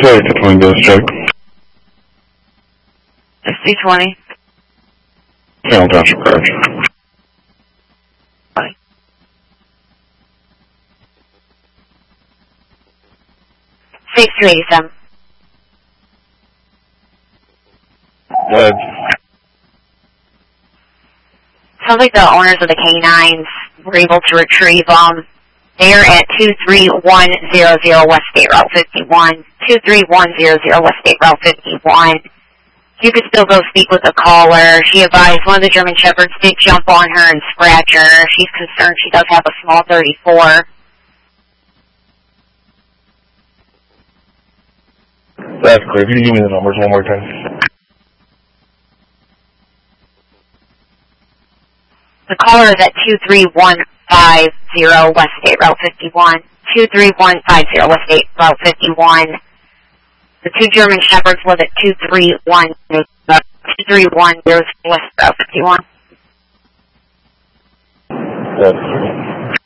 Flight to 20 Ghost check. 6020. Channel Township Garage. 6287. Go ahead. Sounds like the owners of the K9s were able to retrieve them. They're at 23100 West State Route 51. 23100 West State Route 51. You could still go speak with the caller. She advised one of the German Shepherds did jump on her and scratch her. She's concerned she does have a small 34. That's clear. Can you give me the numbers one more time? The caller is at 23150 West State Route 51. 23150 West State Route 51. The two German Shepherds live at 23100 West Route 51. That's